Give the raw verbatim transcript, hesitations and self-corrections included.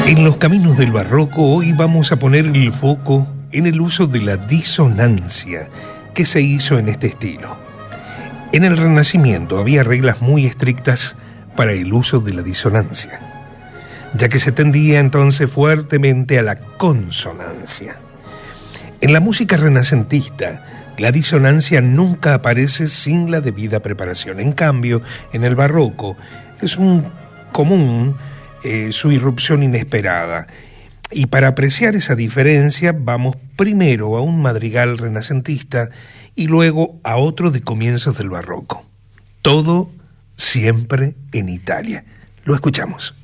En los caminos del barroco hoy vamos a poner el foco en el uso de la disonancia que se hizo en este estilo. En el Renacimiento había reglas muy estrictas para el uso de la disonancia, ya que se tendía entonces fuertemente a la consonancia. En la música renacentista, la disonancia nunca aparece sin la debida preparación. En cambio, en el barroco es un común eh, su irrupción inesperada. Y para apreciar esa diferencia, vamos primero a un madrigal renacentista y luego a otro de comienzos del barroco. Todo siempre en Italia. Lo escuchamos.